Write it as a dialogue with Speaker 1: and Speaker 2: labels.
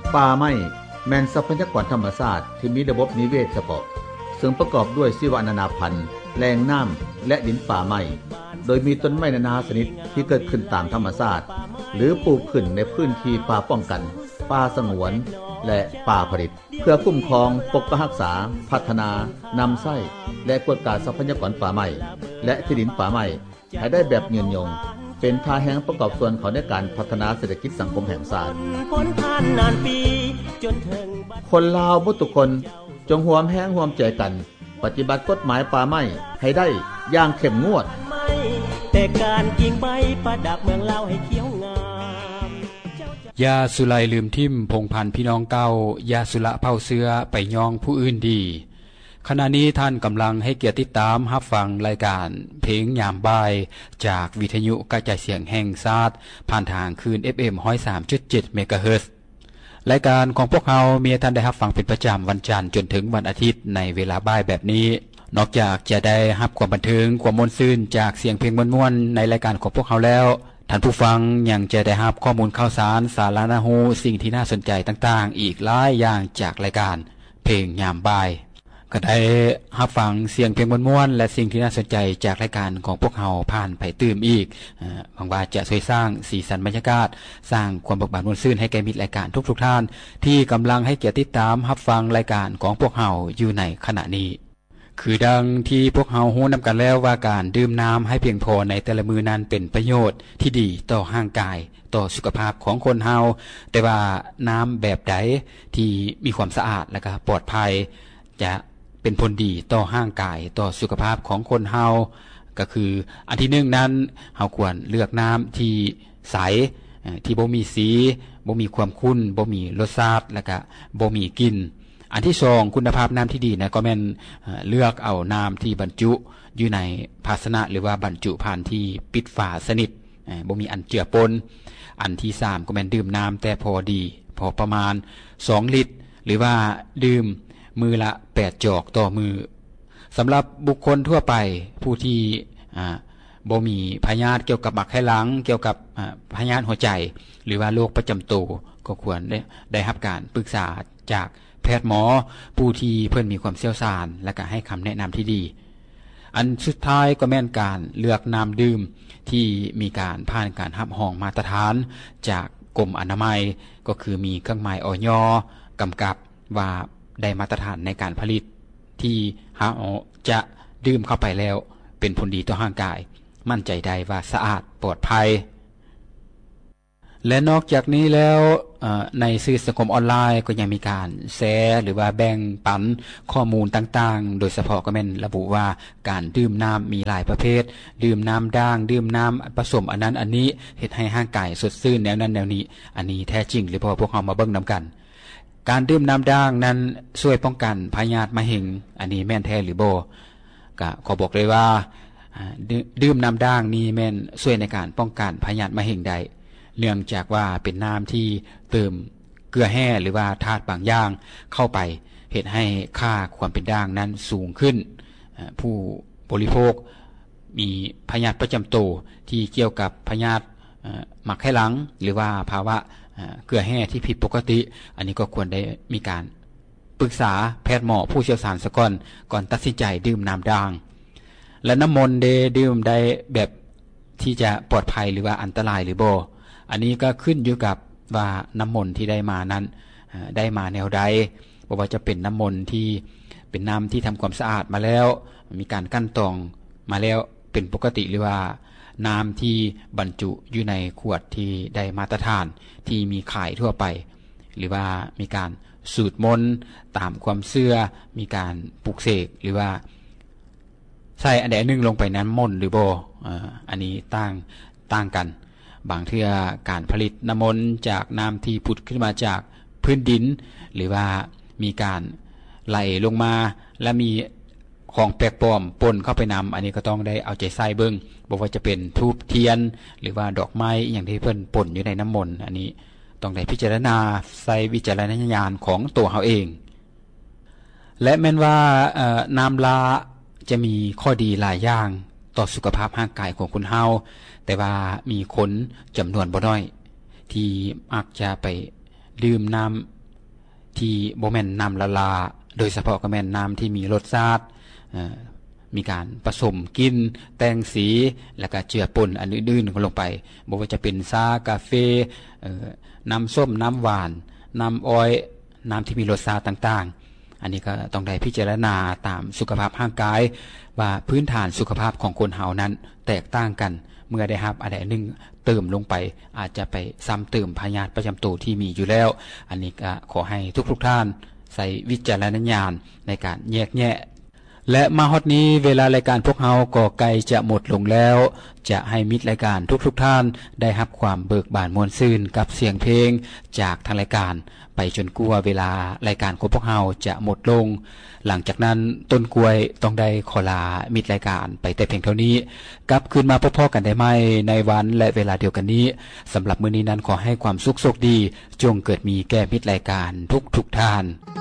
Speaker 1: ป่าไม้แม่นทรัพยากรธรรมชาติที่มีระบบนิเวศเฉพาะซึ่งประกอบด้วยชีวนานาพันธุ์แหล่งน้ำและดินป่าไม้โดยมีต้นไม้นานาชนิดที่เกิดขึ้นตามธรรมชาติหรือปลูกขึ้นในพื้นที่ป่าป้องกันป่าสงวนและป่าผลิตเพื่อคุ้มครองปกปักรักษาพัฒนานำไส้และกวดการทรัพยากรป่าไม้และที่ดินป่าไม้ให้ได้แบบยืนยงเป็นท่าแห่งประกอบส่วนของในการพัฒนาเศรษฐกิจสังคมแห่งชาติคนลาวทุกคนจงร่วมแรงร่วมใจกันปฏิบัติกฎหมายป่าไม้ให้ได้อย่างเข้มงวดแต่การกิ่งใบประดับเมืองลาวให้เขียวงาม
Speaker 2: ยาสุไลลืมทิ่มพงพันธ์พี่น้องเก้ายาสุละเผาเสื้อไปย่องผู้อื่นดีขณะนี้ท่านกำลังให้เกียรติติดตามรับฟังรายการเพลงยามบ่ายจากวิทยุกระจายเสียงแห่งชาติผ่านทางคลื่น FM 103.7 เมกะเฮิรตซ์รายการของพวกเรามีท่านได้รับฟังเป็นประจำวันจันทร์จนถึงวันอาทิตย์ในเวลาบ่ายแบบนี้นอกจากจะได้รับความบันเทิงความม่วนซื่นจากเสียงเพลงม่วนๆในรายการของพวกเราแล้วท่านผู้ฟังยังจะได้รับข้อมูลข่าวสารสาระน่ารู้สิ่งที่น่าสนใจต่างๆอีกหลายอย่างจากรายการเพลงยามบ่ายก็ได้รับฟังเสียงเพลงม่วนๆและสิ่งที่น่าสนใจจากรายการของพวกเราผ่านไปตื่มอีกหวังว่าจะช่วยสร้างสีสันบรรยากาศสร้างความเบิกบานม่วนซื่นให้แก่มิตรรายการทุกๆท่านที่กำลังให้เกียรติติดตามรับฟังรายการของพวกเราอยู่ในขณะนี้คือดังที่พวกเรารู้นำกันแล้วว่าการดื่มน้ำให้เพียงพอในแต่ละมื้อนั้นเป็นประโยชน์ที่ดีต่อร่างกายต่อสุขภาพของคนเฮาแต่ว่าน้ำแบบใดที่มีความสะอาดและก็ปลอดภัยจะเป็นผลดีต่อร่างกายต่อสุขภาพของคนเฮาก็คืออันที่1นั้นเฮาควรเลือกน้ำที่ใสที่บ่มีสีบ่มีความขุ่นบ่มีรสชาติและก็บ่มีกลิ่นอันที่2คุณภาพน้ำที่ดีนะก็แม่นเลือกเอาน้ำที่บรรจุอยู่ในภาชนะหรือว่าบรรจุภัณฑ์ที่ปิดฝาสนิทบ่มีอันเจือปนอันที่3ก็แม่นดื่มน้ำแต่พอดีพอประมาณ2ลิตรหรือว่าดื่มมือละ8จอกต่อมือสำหรับบุคคลทั่วไปผู้ที่บ่มีพยาธิเกี่ยวกับบักไข้หลังเกี่ยวกับพยาธิหัวใจหรือว่าโรคประจำตัวก็ควรได้รับการปรึกษาจากแพทย์หมอผู้ที่เพิ่นมีความเชี่ยวชาญและก็ให้คำแนะนำที่ดีอันสุดท้ายก็แม่นการเลือกน้ำดื่มที่มีการผ่านการรับรองมาตรฐานจากกรมอนามัยก็คือมีเครื่องหมายอย.กำกับว่าได้มาตรฐานในการผลิตที่จะดื่มเข้าไปแล้วเป็นผลดีต่อร่างกายมั่นใจได้ว่าสะอาดปลอดภัยและนอกจากนี้แล้วในสื่อสังคมออนไลน์ก็ยังมีการแชร์หรือว่าแบ่งปันข้อมูลต่างๆโดยเฉพาะก็แม่นระบุว่าการดื่มน้ำมีหลายประเภทดื่มน้ำด่างดื่มน้ำผสมอันนั้นอันนี้เฮ็ดให้ร่างกายสดชื่นแนวนั้นแนวนี้อันนี้แท้จริงหรือเพราะพวกเรามาเบิ่งนํากันการดื่มน้ำด่างนั้นช่วยป้องกันพยาธิมะเร็งอันนี้แม่นแท้หรือบ่ก็ขอบอกเลยว่าดื่มน้ำด่างนี่แม่นช่วยในการป้องกันพยาธิมะเร็งได้เนื่องจากว่าเป็นน้ำที่เติมเกลือแร่หรือว่าธาตุบางอย่างเข้าไปเฮ็ดให้ค่าความเป็นด่างนั้นสูงขึ้นผู้บริโภคมีพยาธิประจำตัวที่เกี่ยวกับพยาธิหมักไข้หลังหรือว่าภาวะเกลือแร่ที่ผิดปกติอันนี้ก็ควรได้มีการปรึกษาแพทย์หมอผู้เชี่ยวชาญซะก่อนตัดสินใจดื่มน้ำด่างและน้ำมนต์ดื่มได้แบบที่จะปลอดภัยหรือว่าอันตรายหรือบ่อันนี้ก็ขึ้นอยู่กับว่าน้ำมนต์ที่ได้มานั้นได้มาแนวใดบ่ว่าจะเป็นน้ำมนต์ที่เป็นน้ำที่ทำความสะอาดมาแล้วมีการกั้นตองมาแล้วเป็นปกติหรือว่าน้ำที่บรรจุอยู่ในขวดที่ได้มาตรฐานที่มีขายทั่วไปหรือว่ามีการสูตรมนต์ตามความเชื่อมีการปลุกเสกหรือว่าใส่อันใดนึงลงไปนั้นมนต์หรือบ่อันนี้ต่างกันบางเทื่อการผลิตน้ำมนต์จากน้ำที่ผุดขึ้นมาจากพื้นดินหรือว่ามีการไหลลงมาและมีของแปลกปลอมปนเข้าไปนำอันนี้ก็ต้องได้เอาใจใส่เบิ่งบ่ว่าจะเป็นธูปเทียนหรือว่าดอกไม้อย่างที่เพิ่นปนอยู่ในน้ำมนต์อันนี้ต้องได้พิจารณาใส่วิจารณญาณของตัวเฮาเองและแม้นว่าน้ำลาจะมีข้อดีหลายอย่างต่อสุขภาพร่างกายของคนเฮาแต่ว่ามีคนจำนวนบ่น้อยที่มักจะไปดื่มน้ที่บ่แม่นน้ำละลาโดยเฉพาะก็แม่นน้ำที่มีรสชาติมีการผสมกินแต่งสีแล้วก็เจือปนอันอื่นๆลงไปบ่ว่าจะเป็นชากาแฟน้ำส้มน้ำหวานน้ำอ้อยน้ำที่มีรสชาติต่างๆอันนี้ก็ต้องได้พิจารณาตามสุขภาพร่างกายว่าพื้นฐานสุขภาพของคนเฮานั้นแตกต่างกันเมื่อได้รับอะไรนึงเติมลงไปอาจจะไปซ้ำเติมพยาธิประจำตัวที่มีอยู่แล้วอันนี้ก็ขอให้ทุกท่านใส่วิจารณญาณในการแยกแยะและมาฮอดนี้เวลารายการพวกเฮาก็ใกล้จะหมดลงแล้วจะให้มิตรรายการทุกท่านได้รับความเบิกบานม่วนซื่นกับเสียงเพลงจากทางรายการไปจนกว่าเวลารายการของพวกเฮาจะหมดลงหลังจากนั้นต้นกล้วยต้องได้ขอลามิตรรายการไปแต่เพียงเท่านี้กลับคืนมาพบกันได้ใหม่ในวันและเวลาเดียวกันนี้สำหรับมื้อนี้นั้นขอให้ความสุขโชคดีจงเกิดมีแก่มิตรรายการทุกท่าน